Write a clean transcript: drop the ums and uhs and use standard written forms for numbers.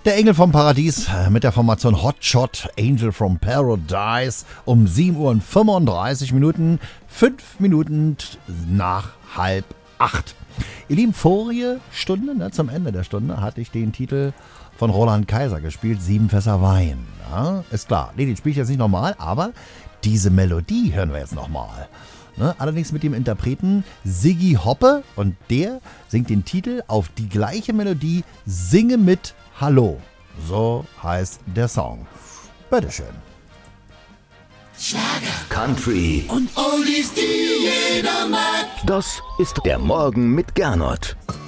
Der Engel vom Paradies mit der Formation Hotshot Angel from Paradise um 7:35 Uhr, 5 Minuten nach 7:30. Ihr Lieben, vorige Stunde, zum Ende der Stunde, hatte ich den Titel von Roland Kaiser gespielt, 7 Fässer Wein. Ja, ist klar, den spiele ich jetzt nicht nochmal, aber diese Melodie hören wir jetzt nochmal. Allerdings mit dem Interpreten Siggi Hoppe und der singt den Titel auf die gleiche Melodie Singe mit Hallo. So heißt der Song. Bitteschön. Schlager, Country und Oldies, die jeder mag. Das ist der Morgen mit Gernot.